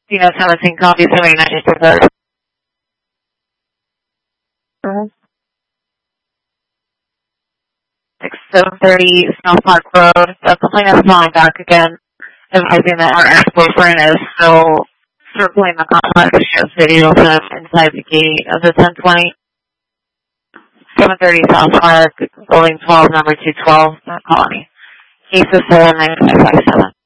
You know, Tennessee County, so United States. 730 South Park Road. That's something that's calling back again, advising that our ex-boyfriend is still circling the complex, shows video of him inside the gate of the 1020. 730 South Park, building 12, number 212, not calling me. Case is 79557.